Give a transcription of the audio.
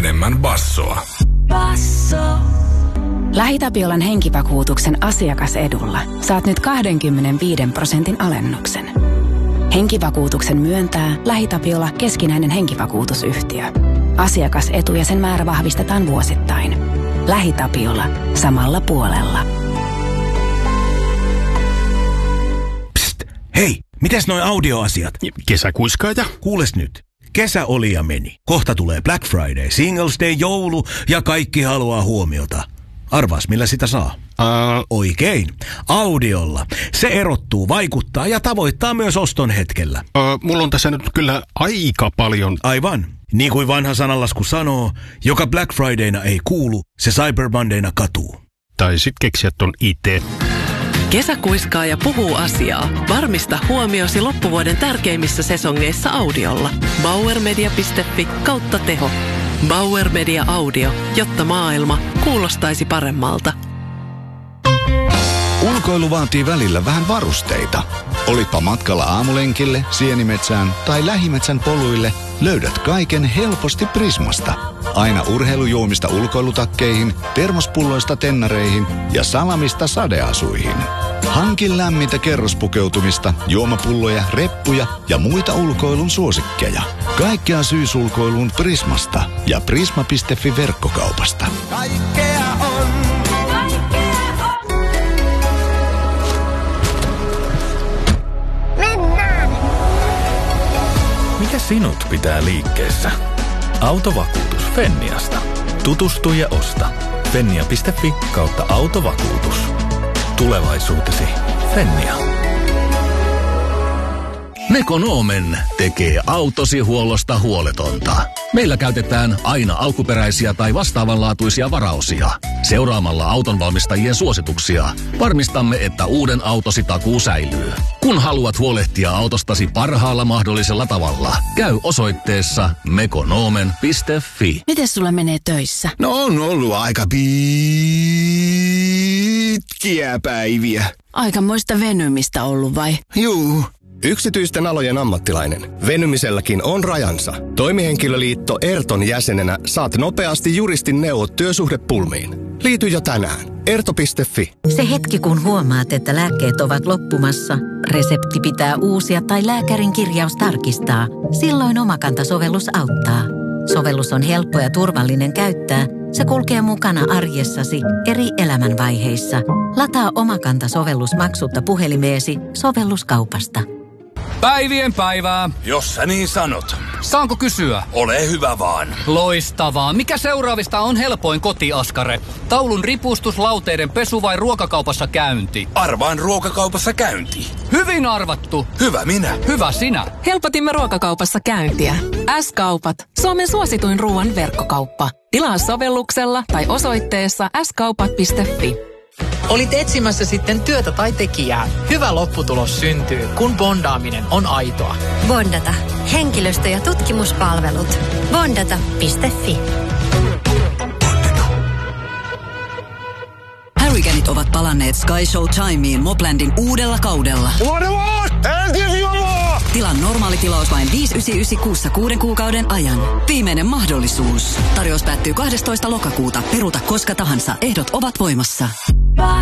enemmän bassoa. Basso. LähiTapiolan henkivakuutuksen asiakasedulla saat nyt 25% alennuksen. Henkivakuutuksen myöntää LähiTapiola keskinäinen henkivakuutusyhtiö. Asiakasetu ja sen määrä vahvistetaan vuosittain. LähiTapiola. Samalla puolella. Psst, hei, mitäs noi audioasiat? Kesäkuiskaaja. Kuules nyt. Kesä oli ja meni. Kohta tulee Black Friday, Singles Day, joulu ja kaikki haluaa huomiota. Arvaas, millä sitä saa? Oikein. Audiolla. Se erottuu, vaikuttaa ja tavoittaa myös oston hetkellä. Mulla on tässä nyt kyllä aika paljon. Aivan. Niin kuin vanha sananlasku sanoo, joka Black Fridayna ei kuulu, se Cyber Mondayna katuu. Tai sit keksiä ton itse. Kesäkuiskaaja puhuu asiaa. Varmista huomiosi loppuvuoden tärkeimmissä sesongeissa audiolla. Bauermedia.fi/teho. Bauer Media Audio, jotta maailma kuulostaisi paremmalta. Ulkoilu vaatii välillä vähän varusteita. Olitpa matkalla aamulenkille, sienimetsään tai lähimetsän poluille, löydät kaiken helposti Prismasta. Aina urheilujuomista ulkoilutakkeihin, termospulloista tennareihin ja salamista sadeasuihin. Hankin lämmintä kerrospukeutumista, juomapulloja, reppuja ja muita ulkoilun suosikkeja. Kaikkea syysulkoiluun Prismasta ja prisma.fi verkkokaupasta. Kaikkea on. Mennään! Mikä sinut pitää liikkeessä? Autovakuutus Fenniasta. Tutustu ja osta. Fennia.fi/autovakuutus. Tulevaisuutesi Fennia. Mekonomen tekee autosi huollosta huoletonta. Meillä käytetään aina alkuperäisiä tai vastaavanlaatuisia varaosia. Seuraamalla autonvalmistajien suosituksia varmistamme, että uuden autosi takuu säilyy. Kun haluat huolehtia autostasi parhaalla mahdollisella tavalla, käy osoitteessa mekonomen.fi. Miten sulla menee töissä? No on ollut aika pitkiä päiviä. Aikamoista venymistä ollut vai? Juu. Yksityisten alojen ammattilainen. Venymiselläkin on rajansa. Toimihenkilöliitto Erton jäsenenä saat nopeasti juristin neuvot työsuhdepulmiin. Liity jo tänään. Erto.fi. Se hetki, kun huomaat, että lääkkeet ovat loppumassa, resepti pitää uusia tai lääkärin kirjaus tarkistaa. Silloin Omakanta-sovellus auttaa. Sovellus on helppo ja turvallinen käyttää. Se kulkee mukana arjessasi eri elämänvaiheissa. Lataa Omakanta-sovellus maksutta puhelimeesi sovelluskaupasta. Päivien päivää. Jos sä niin sanot. Saanko kysyä? Ole hyvä vaan. Loistavaa. Mikä seuraavista on helpoin kotiaskare? Taulun ripustus, lauteiden pesu vai ruokakaupassa käynti? Arvaan ruokakaupassa käynti. Hyvin arvattu. Hyvä minä. Hyvä sinä. Helpotimme ruokakaupassa käyntiä. S-kaupat. Suomen suosituin ruoan verkkokauppa. Tilaa sovelluksella tai osoitteessa skaupat.fi. Olit etsimässä sitten työtä tai tekijää. Hyvä lopputulos syntyy, kun bondaaminen on aitoa. Bondata. Henkilöstö- ja tutkimuspalvelut. Bondata.fi. Hurricaneit ovat palanneet Sky Show Timeen Moplandin uudella kaudella. Tilaa normaali tilaus vain 5,99 kuussa 6 kuukauden ajan. Viimeinen mahdollisuus. Tarjous päättyy 12. lokakuuta. Peruuta koska tahansa. Ehdot ovat voimassa.